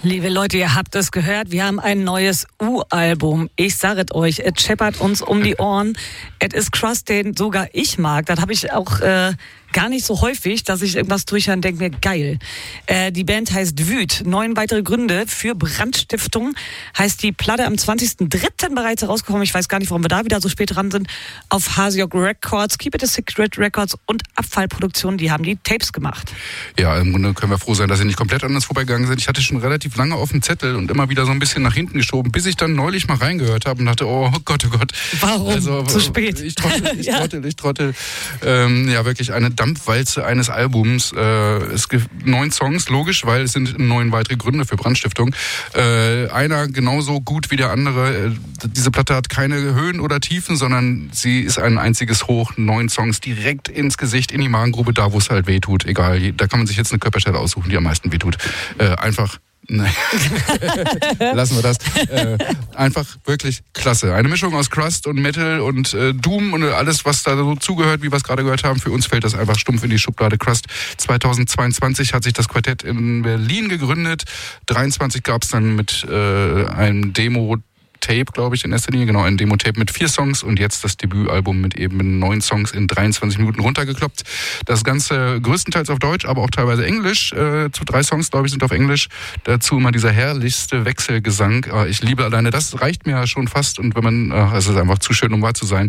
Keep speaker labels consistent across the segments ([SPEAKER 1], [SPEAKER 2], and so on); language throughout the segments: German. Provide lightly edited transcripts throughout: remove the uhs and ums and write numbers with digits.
[SPEAKER 1] Liebe Leute, ihr habt es gehört, wir haben ein neues U-Album. Ich sage es euch, es scheppert uns um die Ohren. Es ist Crust, den sogar ich mag. Das habe ich auch gar nicht so häufig, dass ich irgendwas durchhöre und denke mir, geil. Die Band heißt Wüt. 9 weitere Gründe für Brandstiftung heißt die Platte am 20.03. bereits herausgekommen. Ich weiß gar nicht, warum wir da wieder so spät dran sind. Auf Hasiok Records, Keep It a Secret Records und Abfallproduktion, die haben die Tapes gemacht.
[SPEAKER 2] Ja, im Grunde können wir froh sein, dass sie nicht komplett an uns vorbeigegangen sind. Ich hatte schon relativ lange auf dem Zettel und immer wieder so ein bisschen nach hinten geschoben, bis ich dann neulich mal reingehört habe und dachte, oh Gott, oh Gott.
[SPEAKER 1] Warum? Also, zu spät.
[SPEAKER 2] Ich trottel. Ja, wirklich eine Dampfwalze eines Albums. Es gibt 9 Songs, logisch, weil es sind 9 weitere Gründe für Brandstiftung. Einer genauso gut wie der andere. Diese Platte hat keine Höhen oder Tiefen, sondern sie ist ein einziges Hoch. 9 Songs direkt ins Gesicht, in die Magengrube, da wo es halt weh tut. Egal, da kann man sich jetzt eine Körperstelle aussuchen, die am meisten weh tut. Einfach... Nein, lassen wir das. Einfach wirklich klasse. Eine Mischung aus Crust und Metal und Doom und alles, was da so zugehört, wie wir es gerade gehört haben. Für uns fällt das einfach stumpf in die Schublade Crust. 2022 hat sich das Quartett in Berlin gegründet. 23 gab es dann mit einem Demo-Tape, glaube ich, in erster Linie. Genau, ein Demo-Tape mit 4 Songs und jetzt das Debütalbum mit eben 9 Songs in 23 Minuten runtergekloppt. Das Ganze größtenteils auf Deutsch, aber auch teilweise Englisch. 3 Songs, glaube ich, sind auf Englisch. Dazu immer dieser herrlichste Wechselgesang. Ich liebe alleine, das reicht mir ja schon fast. Und wenn man, es ist einfach zu schön, um wahr zu sein.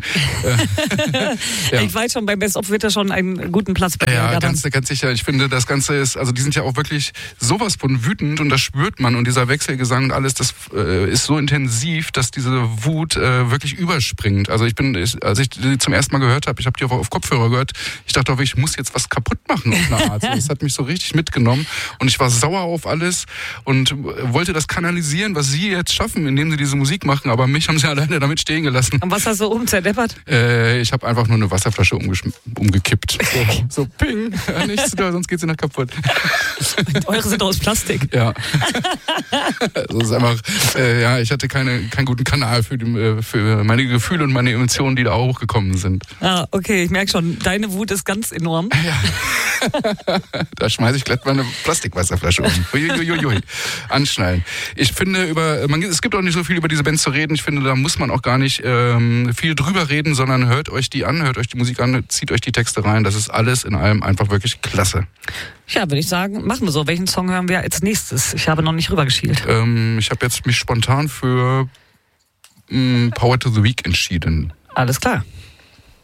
[SPEAKER 1] Ja. Ich weiß schon, beim Best-of wird er schon einen guten Platz bei dir.
[SPEAKER 2] Ja, ganz sicher. Ich finde, das Ganze ist, also die sind ja auch wirklich sowas von wütend und das spürt man. Und dieser Wechselgesang und alles, das ist so intensiv, dass diese Wut wirklich überspringt. Also als ich die zum ersten Mal gehört habe, ich habe die auf Kopfhörer gehört, ich dachte auch, ich muss jetzt was kaputt machen auf eine Art. Das hat mich so richtig mitgenommen und ich war sauer auf alles und wollte das kanalisieren, was sie jetzt schaffen, indem sie diese Musik machen, aber mich haben sie alleine damit stehen gelassen.
[SPEAKER 1] Und was hast du zerdeppert?
[SPEAKER 2] Ich habe einfach nur eine Wasserflasche umgekippt. So ping, nichts, sonst geht sie noch kaputt.
[SPEAKER 1] Und eure sind aus Plastik.
[SPEAKER 2] Ja. Das ist einfach, ich hatte keinen guten Kanal für meine Gefühle und meine Emotionen, die da auch hochgekommen sind.
[SPEAKER 1] Ah, okay, ich merke schon, deine Wut ist ganz enorm.
[SPEAKER 2] Ja. Da schmeiße ich glatt meine Plastikwasserflasche um. Uiuiui. Anschnallen. Ich finde, es gibt auch nicht so viel über diese Band zu reden. Ich finde, da muss man auch gar nicht viel drüber reden, sondern hört euch die an, hört euch die Musik an, zieht euch die Texte rein. Das ist alles in allem einfach wirklich klasse.
[SPEAKER 1] Ja, würde ich sagen, machen wir so. Welchen Song hören wir als nächstes? Ich habe noch nicht rübergeschielt.
[SPEAKER 2] Ich habe jetzt mich spontan für Power to the Weak entschieden.
[SPEAKER 1] Alles klar.